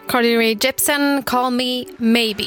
Carly Rae Jepsen, Call Me Maybe.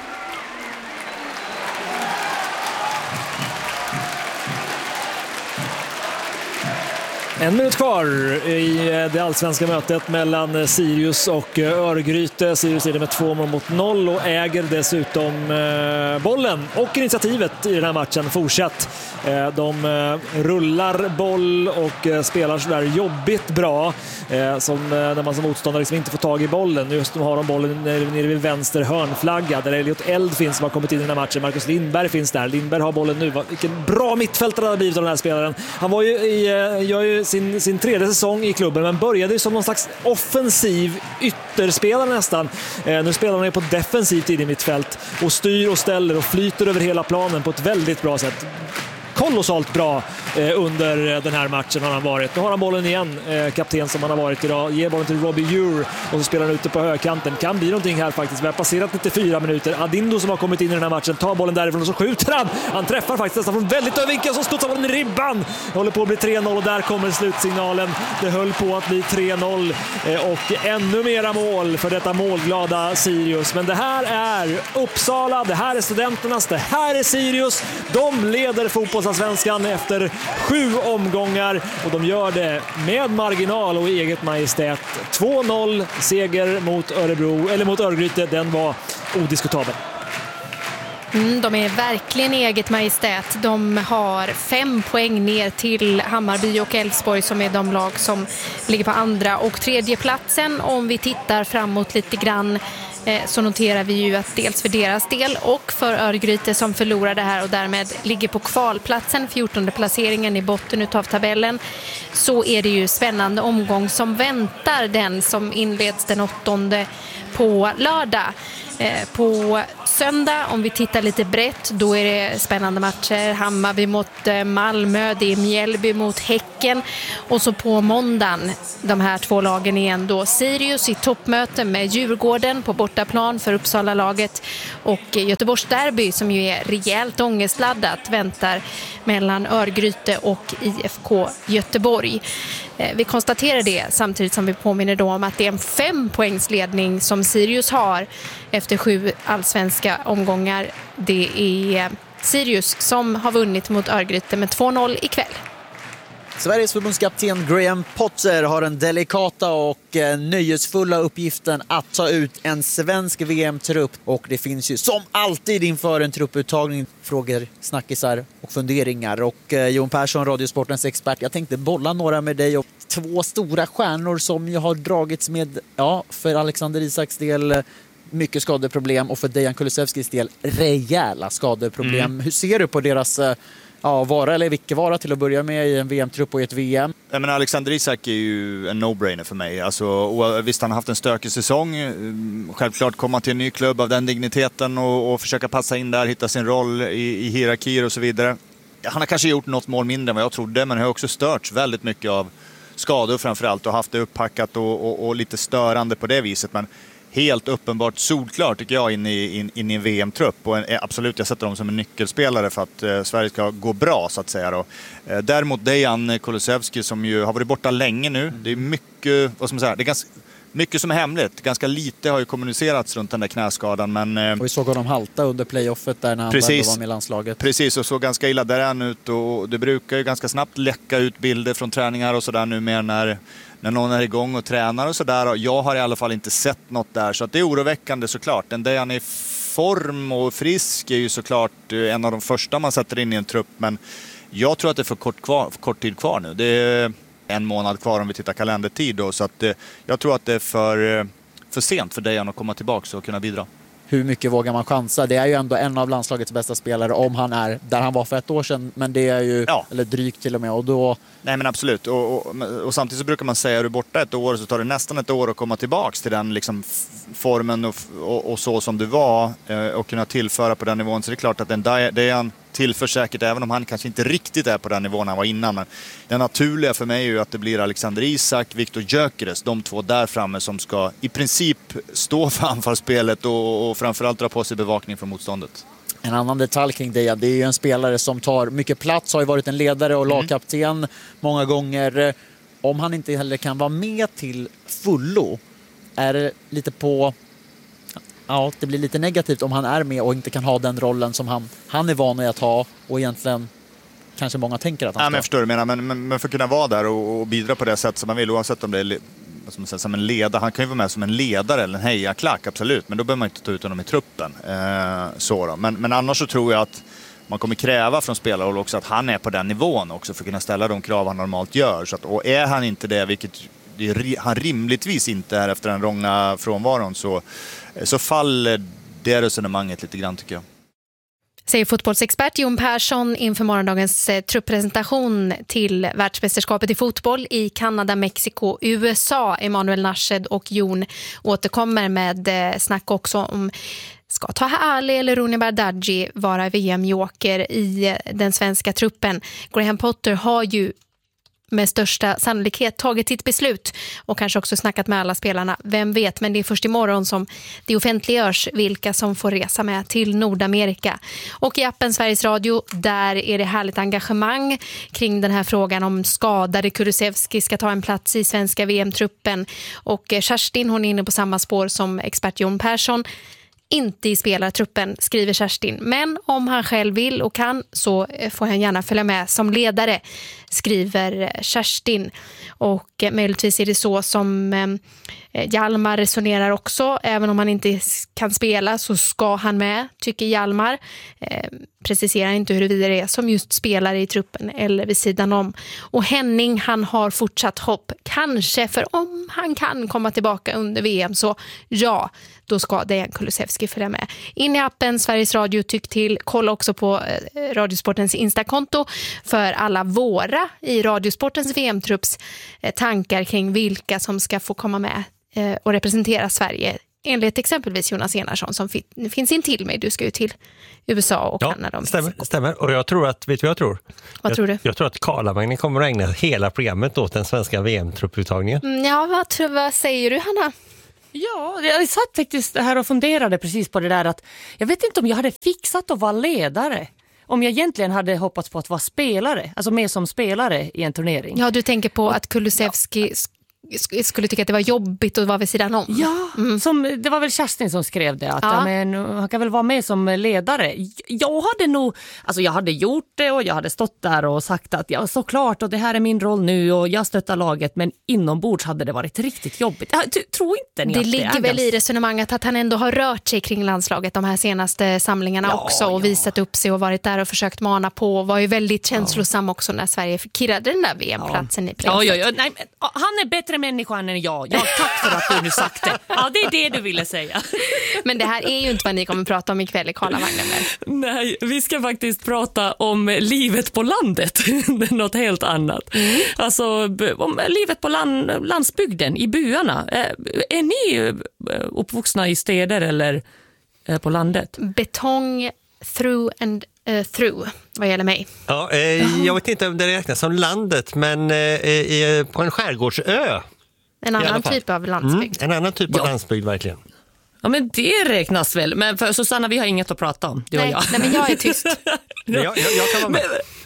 En minut kvar i det allsvenska mötet mellan Sirius och Örgryte. Sirius är det med 2-0 och äger dessutom bollen och initiativet i den här matchen fortsatt. De rullar boll och spelar sådär jobbigt bra som när man som motståndare liksom inte får tag i bollen. Just nu har de bollen nere vid vänster hörnflagga där Elliot Eld finns som har kommit in i den här matchen. Marcus Lindberg finns där. Lindberg har bollen nu. Vilken bra mittfältare det har blivit av den här spelaren. Han var ju gör ju sin tredje säsong i klubben men började ju som någon slags offensiv ytterspelare nästan. Nu spelar han ju på defensivt i mittfält och styr och ställer och flyter över hela planen på ett väldigt bra sätt. Kolossalt bra under den här matchen har han varit. Nu har han bollen igen, kapten som han har varit idag. Ger bollen till Robbie Ure och så spelar han ute på högkanten. Kan bli någonting här faktiskt. Vi har passerat 94 minuter. Adindo som har kommit in i den här matchen tar bollen därifrån och så skjuter han. Han träffar faktiskt nästan från väldigt övervinkel och så studsar bollen i ribban. Det håller på att bli 3-0 och där kommer slutsignalen. Det höll på att bli 3-0 och ännu mera mål för detta målglada Sirius. Men det här är Uppsala, det här är Studenternas, det här är Sirius. De leder fotbollsallsvenskan efter 7 omgångar och de gör det med marginal och eget majestät. 2-0 seger mot Örebro eller mot Örgryte, den var odiskutabel. De är verkligen eget majestät. De har 5 poäng ner till Hammarby och Elfsborg som är de lag som ligger på andra och tredje platsen. Om vi tittar framåt lite grann så noterar vi ju att dels för deras del och för Örgryte som förlorar det här och därmed ligger på kvalplatsen, 14:e placeringen i botten utav tabellen, så är det ju spännande omgång som väntar, den som inleds den 8:e på lördag. På söndag, om vi tittar lite brett, då är det spännande matcher. Hammarby mot Malmö, det är Mjällby mot Häcken. Och så på måndagen, de här 2 lagen igen då. Sirius i toppmöte med Djurgården på bortaplan för Uppsala-laget. Och Göteborgs derby som ju är rejält ångestladdat väntar mellan Örgryte och IFK Göteborg. Vi konstaterar det samtidigt som vi påminner då om att det är en 5-poängsledning som Sirius har efter 7 allsvenska omgångar. Det är Sirius som har vunnit mot Örgryte med 2-0 ikväll. Sveriges förbundskapten Graham Potter har den delikata och nöjesfulla uppgiften att ta ut en svensk VM-trupp. Och det finns ju som alltid inför en trupputtagning frågor, snackisar och funderingar. Och Jon Persson, Radiosportens expert, jag tänkte bolla några med dig och 2 stora stjärnor som ju har dragits med, ja, för Alexander Isaks del mycket skadeproblem och för Dejan Kulusevskis del rejäla skadeproblem. Hur ser du på deras vara eller vilka vara till att börja med i en VM-trupp och i ett VM? Jag menar, Alexander Isak är ju en no-brainer för mig. Alltså, visst, han har haft en stökig säsong. Självklart komma till en ny klubb av den digniteten och försöka passa in där, hitta sin roll i hierarkier och så vidare. Han har kanske gjort något mål mindre än vad jag trodde, men har också störts väldigt mycket av skador framförallt och haft det upphackat och lite störande på det viset. Men helt uppenbart solklart tycker jag in i en VM-trupp och absolut, jag sätter dem som en nyckelspelare för att Sverige ska gå bra så att säga då. Däremot Dejan Kulusevski som ju har varit borta länge nu, det är mycket, vad ska man säga, det är ganska mycket som är hemligt. Ganska lite har ju kommunicerats runt den där knäskadan. Men, och vi såg honom halta under playoffet där när han var med landslaget. Precis, och så ganska illa där han ut. Och det brukar ju ganska snabbt läcka ut bilder från träningar och sådär nu mer när någon är igång och tränar och sådär. Jag har i alla fall inte sett något där. Så att det är oroväckande såklart. Den där han är i form och frisk är ju såklart en av de första man sätter in i en trupp. Men jag tror att det är för kort tid kvar nu. Det är en månad kvar om vi tittar kalendertid då, så att jag tror att det är för sent för Dejan att komma tillbaka och kunna bidra. Hur mycket vågar man chansa? Det är ju ändå en av landslagets bästa spelare om han är där han var för ett år sedan, men det är ju eller drygt till och med och då... Nej men absolut, och samtidigt så brukar man säga att är du borta ett år så tar det nästan ett år att komma tillbaka till den liksom formen och så som du var och kunna tillföra på den nivån, så det är klart att Dejan tillför säkert, även om han kanske inte riktigt är på den nivån han var innan. Men det naturliga för mig är ju att det blir Alexander Isak, Viktor Gyökeres, de 2 där framme som ska i princip stå för anfallsspelet och framförallt dra på sig bevakning från motståndet. En annan detalj kring det är ju en spelare som tar mycket plats, har ju varit en ledare och lagkapten många gånger. Om han inte heller kan vara med till fullo är det lite på... Ja, det blir lite negativt om han är med och inte kan ha den rollen som han är van att ha och egentligen kanske många tänker att han ska. Ja, men jag förstår vad du menar, men för att kunna vara där och bidra på det sätt som man vill, oavsett om det är som en ledare. Han kan ju vara med som en ledare eller en hejaklack, absolut, men då behöver man inte ta ut honom i truppen. Men annars så tror jag att man kommer kräva från spelare också att han är på den nivån också för att kunna ställa de krav han normalt gör. Så att, och är han inte det, vilket han rimligtvis inte är efter den långa frånvaron, så faller det resonemanget lite grann, tycker jag. Säger fotbollsexpert Jon Persson inför morgondagens trupppresentation till världsmästerskapet i fotboll i Kanada, Mexiko, USA. Emanuel Narshed och Jon återkommer med snack också om ska Taha Ali eller Rooney Bardghji vara VM-joker i den svenska truppen. Graham Potter har ju med största sannolikhet tagit sitt beslut och kanske också snackat med alla spelarna. Vem vet, men det är först imorgon som det offentliggörs vilka som får resa med till Nordamerika. Och i appen Sveriges Radio, där är det härligt engagemang kring den här frågan om skadade Kulusevski ska ta en plats i svenska VM-truppen. Och Kerstin, hon är inne på samma spår som expert Jon Persson. Inte i spelartruppen, skriver Kerstin. Men om han själv vill och kan så får han gärna följa med som ledare, skriver Kerstin. Och möjligtvis är det så som Hjalmar resonerar också. Även om han inte kan spela så ska han med, tycker Hjalmar. Preciserar inte huruvida det är som just spelare i truppen eller vid sidan om. Och Henning, han har fortsatt hopp. Kanske, för om han kan komma tillbaka under VM så ja, då ska Dejan Kulusevski följa med. In i appen Sveriges Radio, tyck till. Kolla också på Radiosportens Instakonto för alla våra i Radiosportens VM-trupps tankar kring vilka som ska få komma med och representera Sverige. Enligt exempelvis Jonas Enarsson som finns in till mig. Du ska ju till USA och Kanada. Stämmer. Och jag tror att, vet du vad jag tror? Vad tror du? Jag tror att Karlavagnen kommer att ägna hela programmet åt den svenska VM-trupputtagningen. Ja, vad säger du, Hanna? Ja, jag satt faktiskt här och funderade precis på det där att jag vet inte om jag hade fixat att vara ledare. Om jag egentligen hade hoppats på att vara spelare, alltså med som spelare i en turnering. Ja, du tänker på att Kulusevski skulle tycka att det var jobbigt att vara vid sidan om. Ja, det var väl Kerstin som skrev det. Att, men, han kan väl vara med som ledare. Jag hade gjort det och jag hade stått där och sagt att ja, såklart och det här är min roll nu och jag stöttar laget. Men inombords hade det varit riktigt jobbigt. Tror inte ni det att ligger väl i resonemanget att han ändå har rört sig kring landslaget de här senaste samlingarna också och visat upp sig och varit där och försökt mana på och var ju väldigt känslosam också när Sverige kirrade den där VM-platsen i play. Nej, han är bättre människan än jag. Ja, tack för att du nu sagt det. Ja, det är det du ville säga. Men det här är ju inte vad ni kommer att prata om ikväll i Karlavagnen. Nej, vi ska faktiskt prata om livet på landet. Det är något helt annat. Alltså, om livet på landsbygden, i byarna. Är ni uppvuxna i städer eller på landet? Betong through and through, vad gäller mig. Ja, jag vet inte om det räknas som landet, men på en skärgårdsö. En annan typ av landsbygd. En annan typ av landsbygd, verkligen. Ja, men det räknas väl. Men för Susanna, vi har inget att prata om, du och jag. Nej, men jag är tyst. jag kan vara med.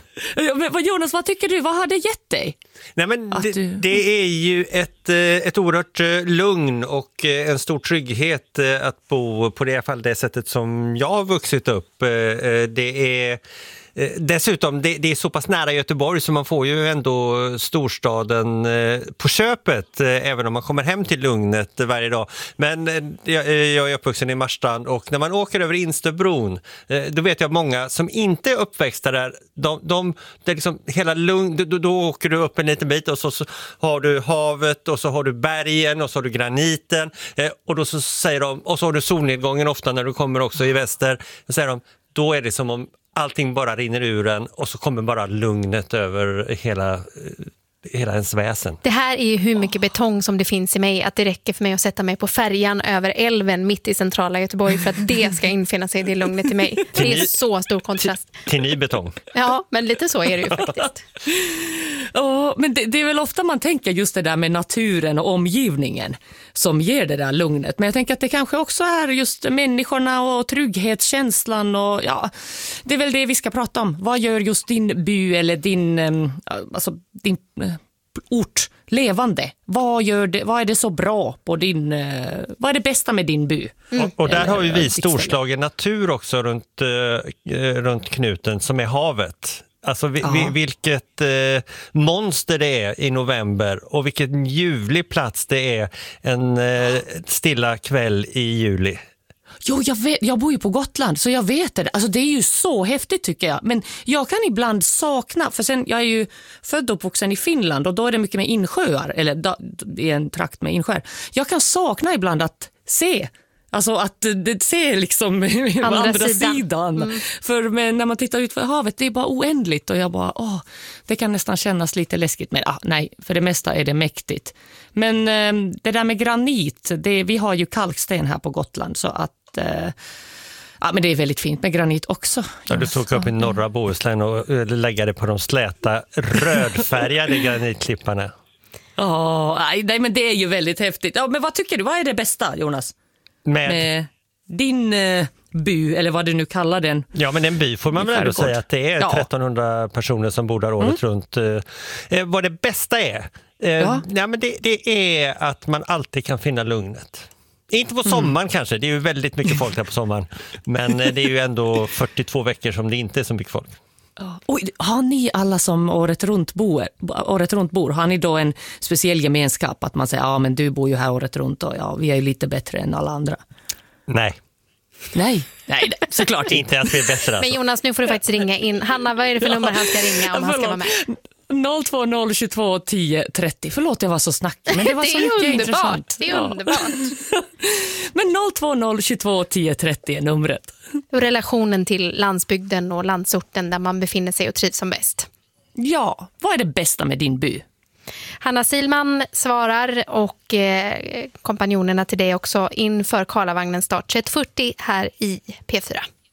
Men Jonas, vad tycker du? Vad har det gett dig? Nej, men det är ju ett oerhört lugn och en stor trygghet att bo på det sättet som jag har vuxit upp. Det är dessutom, det är så pass nära Göteborg så man får ju ändå storstaden på köpet även om man kommer hem till lugnet varje dag. Men jag är uppvuxen i Marstrand och när man åker över Insterbron då vet jag många som inte är uppväxta där, det är liksom hela lugn, då åker du upp en liten bit och så har du havet och så har du bergen och så har du graniten och då så säger de, och så har du solnedgången ofta när du kommer också i väster, så säger de, då är det som om allting bara rinner ur en och så kommer bara lugnet över hela ens väsen. Det här är ju hur mycket betong som det finns i mig att det räcker för mig att sätta mig på färjan över älven mitt i centrala Göteborg för att det ska infinna sig i det lugnet i mig. Det är så stor kontrast. Till ny betong. Ja, men lite så är det ju faktiskt. Men det är väl ofta man tänker just det där med naturen och omgivningen som ger det där lugnet. Men jag tänker att det kanske också är just människorna och trygghetskänslan och ja, det är väl det vi ska prata om. Vad gör just din by eller din ort levande. Vad är det så bra på din... vad är det bästa med din by? Och där har ju vi storslagen natur också runt knuten som är havet. Alltså vilket monster det är i november och vilken ljuvlig plats det är en stilla kväll i juli. Jo, jag bor ju på Gotland så jag vet det. Alltså det är ju så häftigt tycker jag. Men jag kan ibland sakna, för sen jag är ju född och uppvuxen i Finland och då är det mycket med insjöar, eller i en trakt med insjöar. Jag kan sakna ibland att se. Alltså att det ser liksom andra sidan. För när man tittar ut för havet, det är bara oändligt och jag bara, det kan nästan kännas lite läskigt. Men nej, för det mesta är det mäktigt. Men det där med granit, vi har ju kalksten här på Gotland så att men det är väldigt fint med granit också. Ja, du tog upp i norra Bohuslän och lägga det på de släta rödfärgade granitklipparna. Nej, men det är ju väldigt häftigt. Ja, men vad tycker du? Vad är det bästa, Jonas? Med din by, eller vad du nu kallar den. Ja, men en by får man väl ändå säga att det är 1300 personer som bor där året runt. Vad det bästa är? Men det är att man alltid kan finna lugnet. Inte på sommaren kanske, det är ju väldigt mycket folk där på sommaren. Men det är ju ändå 42 veckor som det inte är så mycket folk. Har ni alla som året runt bor, har ni då en speciell gemenskap att man säger, men du bor ju här året runt och vi är ju lite bättre än alla andra? Nej, såklart inte att vi är bättre. Men Jonas, nu får du faktiskt ringa in. Hanna, vad är det för nummer han ska ringa om han ska vara med? 020 22 10 30. Förlåt, jag var så snackig, men det var så mycket intressant. Det är underbart. Men 020 22 10 30 är numret. Och relationen till landsbygden och landsorten där man befinner sig och trivs som bäst. Ja, vad är det bästa med din by? Hanna Silman svarar och kompanjonerna till dig också inför Karlavagnens start 21:40 här i P4.